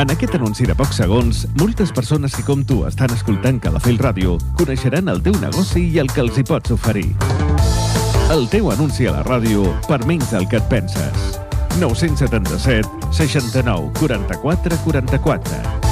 En aquest anunci de pocs segons, moltes persones que com tu estan escoltant Calafell Ràdio coneixeran el teu negoci i el que els hi pots oferir. El teu anunci a la ràdio per menys del que et penses. 977 69 44 44.